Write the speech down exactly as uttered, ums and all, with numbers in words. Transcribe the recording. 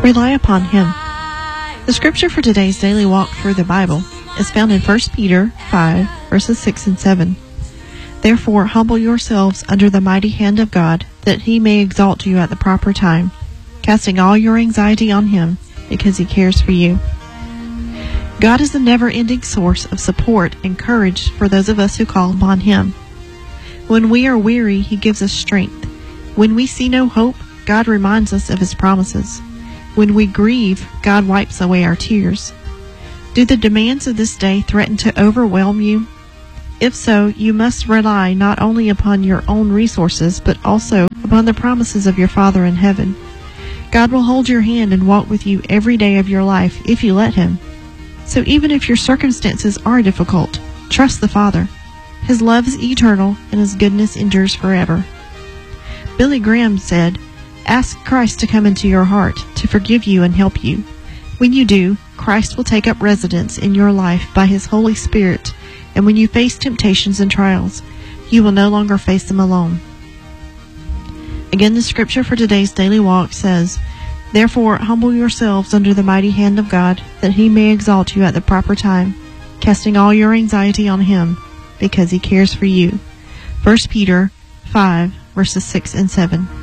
Rely upon Him. The scripture for today's daily walk through the Bible is found in First Peter five, verses six and seven. Therefore, humble yourselves under the mighty hand of God, that He may exalt you at the proper time, casting all your anxiety on Him, because He cares for you. God is a never-ending source of support and courage for those of us who call upon Him. When we are weary, He gives us strength. When we see no hope, God reminds us of His promises. When we grieve, God wipes away our tears. Do the demands of this day threaten to overwhelm you? If so, you must rely not only upon your own resources, but also upon the promises of your Father in heaven. God will hold your hand and walk with you every day of your life if you let Him. So even if your circumstances are difficult, trust the Father. His love is eternal and His goodness endures forever. Billy Graham said, "Ask Christ to come into your heart, to forgive you and help you. When you do, Christ will take up residence in your life by His Holy Spirit, and when you face temptations and trials, you will no longer face them alone." Again, the scripture for today's daily walk says, "Therefore, humble yourselves under the mighty hand of God, that He may exalt you at the proper time, casting all your anxiety on Him, because He cares for you." First Peter five, verses six and seven.